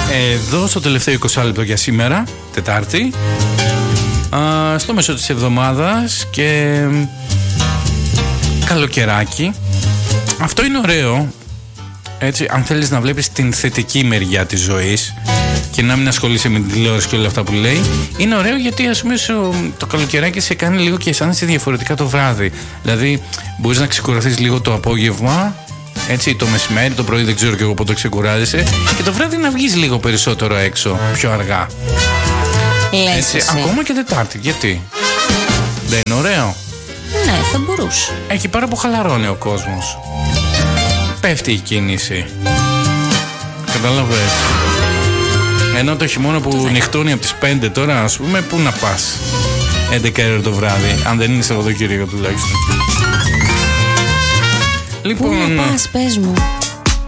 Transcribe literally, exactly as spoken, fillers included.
Εδώ στο τελευταίο είκοσι λεπτό για σήμερα, Τετάρτη, α, στο μέσο της εβδομάδας και καλοκαιράκι. Αυτό είναι ωραίο, έτσι, αν θέλεις να βλέπεις την θετική μεριά της ζωής και να μην ασχολείσαι με την τηλεόραση και όλα αυτά που λέει. Είναι ωραίο γιατί, ας πούμε, το καλοκαιράκι σε κάνει λίγο και αισθάνεσαι διαφορετικά το βράδυ. Δηλαδή μπορείς να ξεκουραθείς λίγο το απόγευμα, έτσι, το μεσημέρι, το πρωί δεν ξέρω και εγώ πότε ξεκουράζεσαι, και το βράδυ να βγεις λίγο περισσότερο έξω, πιο αργά. Λες έτσι, εσύ. ακόμα και Τετάρτη. Γιατί δεν είναι ωραίο? Ναι, θα μπορούσε. Εκεί πέρα που χαλαρώνει ο κόσμος, πέφτει η κίνηση. Κατάλαβες? Ενώ το χειμώνα που νυχτώνει από τις πέντε τώρα, ας πούμε, πού να πας έντεκα ώρα το βράδυ, αν δεν είναι Σαββατοκύριακο τουλάχιστον. Λοιπόν, πού να πας, πες μου.